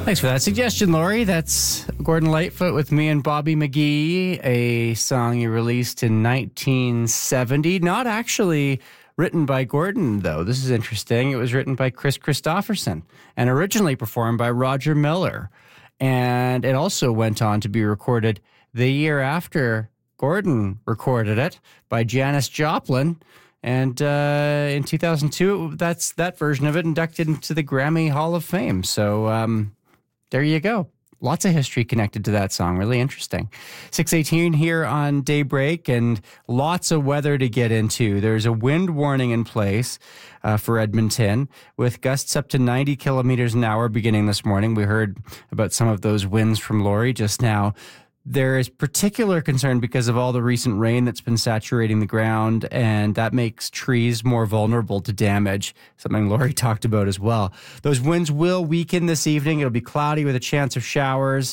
Thanks for that suggestion, Lori. That's Gordon Lightfoot with Me and Bobby McGee, a song he released in 1970. Not actually written by Gordon, though. This is interesting. It was written by Chris Christopherson and originally performed by Roger Miller. And it also went on to be recorded the year after Gordon recorded it by Janis Joplin. And in 2002, that's that version of it inducted into the Grammy Hall of Fame. So there you go. Lots of history connected to that song. Really interesting. 6:18 here on Daybreak, and lots of weather to get into. There's a wind warning in place for Edmonton, with gusts up to 90 kilometers an hour beginning this morning. We heard about some of those winds from Lori just now. There is particular concern because of all the recent rain that's been saturating the ground, and that makes trees more vulnerable to damage, something Lori talked about as well. Those winds will weaken this evening. It'll be cloudy with a chance of showers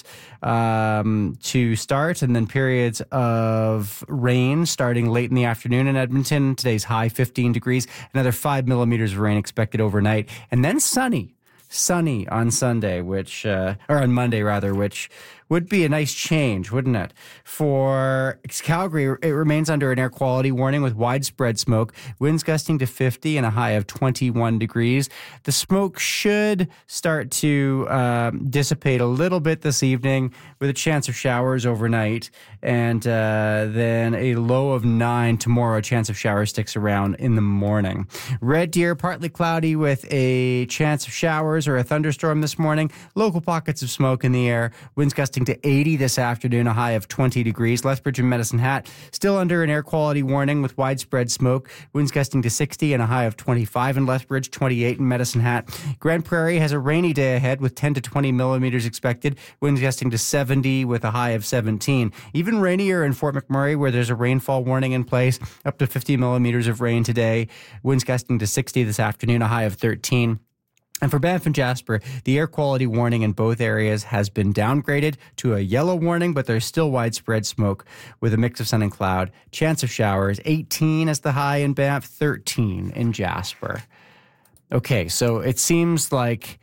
to start, and then periods of rain starting late in the afternoon in Edmonton. Today's high 15 degrees, another 5 millimeters of rain expected overnight, and then sunny on Sunday, or on Monday rather, which would be a nice change, wouldn't it? For Calgary, it remains under an air quality warning with widespread smoke, winds gusting to 50 and a high of 21 degrees. The smoke should start to dissipate a little bit this evening with a chance of showers overnight, and then a low of 9 tomorrow. A chance of showers sticks around in the morning. Red Deer, partly cloudy with a chance of showers or a thunderstorm this morning. Local pockets of smoke in the air. Winds gusting to 80 this afternoon, a high of 20 degrees. Lethbridge and Medicine Hat still under an air quality warning with widespread smoke. Winds gusting to 60 and a high of 25 in Lethbridge, 28 in Medicine Hat. Grand Prairie has a rainy day ahead with 10 to 20 millimeters expected. Winds gusting to 70 with a high of 17. Even rainier in Fort McMurray, where there's a rainfall warning in place, up to 50 millimeters of rain today. Winds gusting to 60 this afternoon, a high of 13. And for Banff and Jasper, the air quality warning in both areas has been downgraded to a yellow warning, but there's still widespread smoke with a mix of sun and cloud. Chance of showers, 18 as the high in Banff, 13 in Jasper. Okay, so it seems like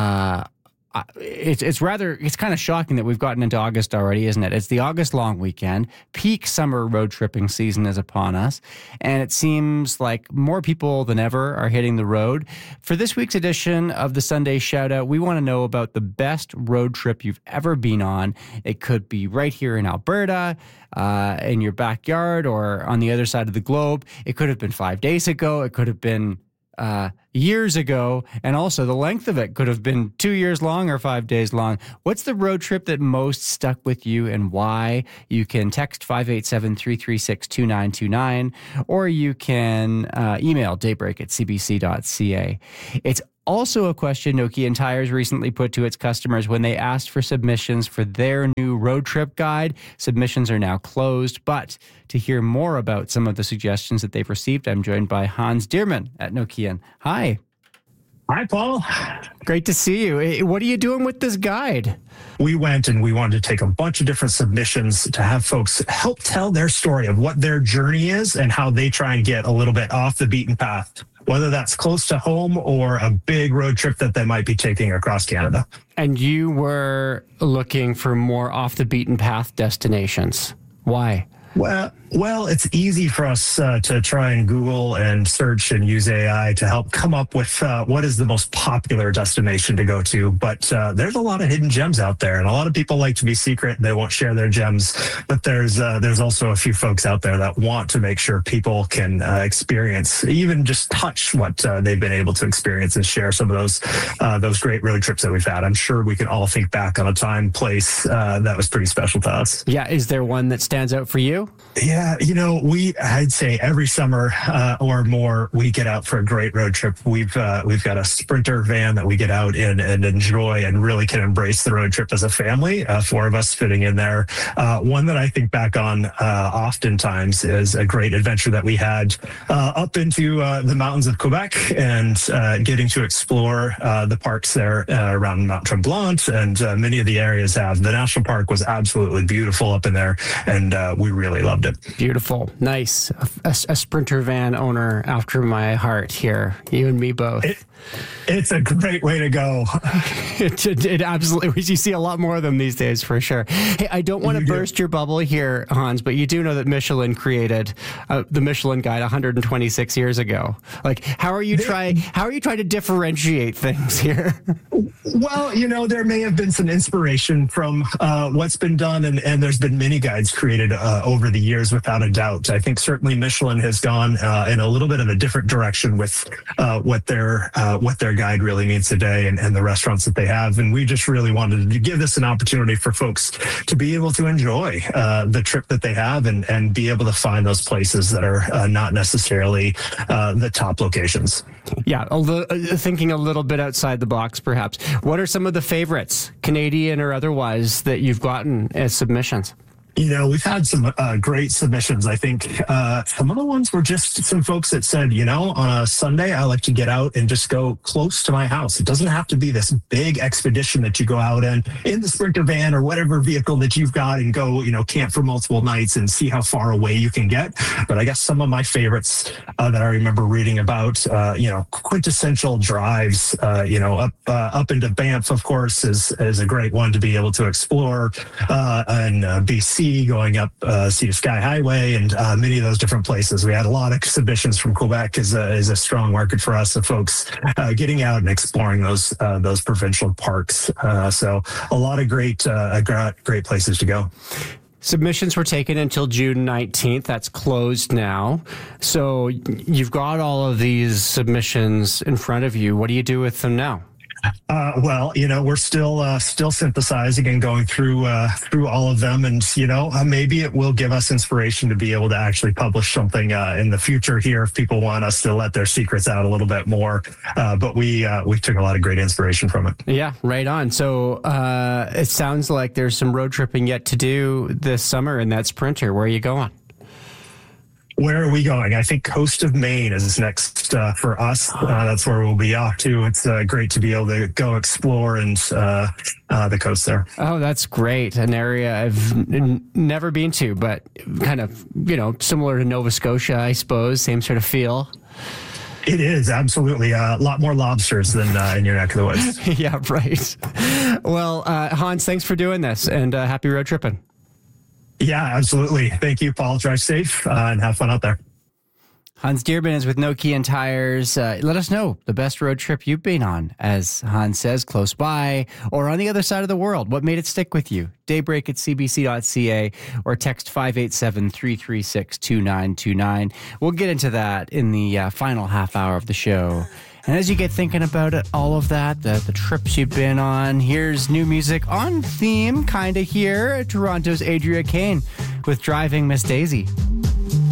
it's kind of shocking that we've gotten into August already, isn't it? It's the August long weekend. Peak summer road tripping season is upon us, and it seems like more people than ever are hitting the road. For this week's edition of the Sunday Shoutout, we want to know about the best road trip you've ever been on. It could be right here in Alberta, in your backyard, or on the other side of the globe. It could have been 5 days ago. It could have been years ago, and also the length of it could have been 2 years long or 5 days long. What's the road trip that most stuck with you and why? You can text 587-336-2929, or you can email daybreak@cbc.ca. It's also a question Nokia and Tires recently put to its customers when they asked for submissions for their new road trip guide. Submissions are now closed, but to hear more about some of the suggestions that they've received, I'm joined by Hans Dearman at Nokia. Hi. Hi, Paul. Great to see you. What are you doing with this guide? We went and we wanted to take a bunch of different submissions to have folks help tell their story of what their journey is and how they try and get a little bit off the beaten path, whether that's close to home or a big road trip that they might be taking across Canada. And you were looking for more off the beaten path destinations. Why? Well, it's easy for us to try and Google and search and use AI to help come up with what is the most popular destination to go to. But there's a lot of hidden gems out there, and a lot of people like to be secret. They won't share their gems. But there's also a few folks out there that want to make sure people can experience, even just touch what they've been able to experience, and share some of those great road trips that we've had. I'm sure we can all think back on a time, place that was pretty special to us. Yeah, is there one that stands out for you? Yeah, I'd say every summer or more, we get out for a great road trip. We've got a Sprinter van that we get out in and enjoy, and really can embrace the road trip as a family. 4 of us fitting in there. One that I think back on oftentimes is a great adventure that we had up into the mountains of Quebec, and getting to explore the parks there around Mount Tremblant, and many of the areas have. The national park was absolutely beautiful up in there, and we really really loved it. Beautiful. Nice. A Sprinter van owner after my heart here. You and me both. It's a great way to go. It absolutely, you see a lot more of them these days for sure. Hey, I don't want to burst your bubble here, Hans, but you do know that Michelin created the Michelin Guide 126 years ago. Like, how are you trying to differentiate things here? Well, there may have been some inspiration from what's been done, and there's been many guides created over the years, without a doubt. I think certainly Michelin has gone in a little bit of a different direction with what their guide really means today, and the restaurants that they have. And we just really wanted to give this an opportunity for folks to be able to enjoy the trip that they have, and be able to find those places that are not necessarily the top locations. Yeah, thinking a little bit outside the box, perhaps. What are some of the favorites, Canadian or otherwise, that you've gotten as submissions? We've had some great submissions. I think some of the ones were just some folks that said, on a Sunday, I like to get out and just go close to my house. It doesn't have to be this big expedition that you go out in the Sprinter van or whatever vehicle that you've got, and go, camp for multiple nights and see how far away you can get. But I guess some of my favorites that I remember reading about, quintessential drives, up into Banff, of course, is a great one to be able to explore, and BC, going up Sea to Sky Highway, and many of those different places. We had a lot of submissions from Quebec is a strong market for us, of folks getting out and exploring those provincial parks. So a lot of great places to go. Submissions were taken until June 19th. That's closed now. So you've got all of these submissions in front of you. What do you do with them now? Well, we're still synthesizing and going through all of them, and maybe it will give us inspiration to be able to actually publish something in the future here if people want us to let their secrets out a little bit more. But we took a lot of great inspiration from it. Yeah, right on. So it sounds like there's some road tripping yet to do this summer in that Sprinter. Where are you going? Where are we going? I think coast of Maine is next for us. That's where we'll be off to. It's great to be able to go explore and the coast there. Oh, that's great. An area I've never been to, but kind of, similar to Nova Scotia, I suppose. Same sort of feel. It is, absolutely. A lot more lobsters than in your neck of the woods. Yeah, right. Well, Hans, thanks for doing this, and happy road tripping. Yeah, absolutely. Thank you, Paul. Drive safe and have fun out there. Hans Dearman is with Nokian Tires. Let us know the best road trip you've been on, as Hans says, close by or on the other side of the world. What made it stick with you? Daybreak@cbc.ca or text 587-336-2929. We'll get into that in the final half hour of the show. And as you get thinking about it, all of that, the trips you've been on, here's new music on theme, kind of here, Toronto's Adria Kane with Driving Miss Daisy.